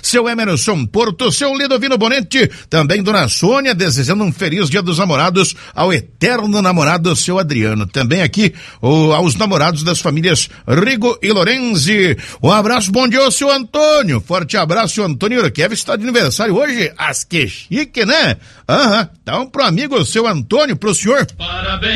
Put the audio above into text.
seu Emerson Porto, seu Lidovino Bonete, também dona Sônia, desejando um feliz Dia dos Namorados ao eterno namorado, seu Adriano. Também aqui aos namorados das famílias Rigo e Lorenzi. Um abraço, bom dia ao seu Antônio. Forte abraço, Antônio Urquev está de aniversário hoje. Que chique, né? Então, pro amigo, seu Antônio, pro senhor. Parabéns.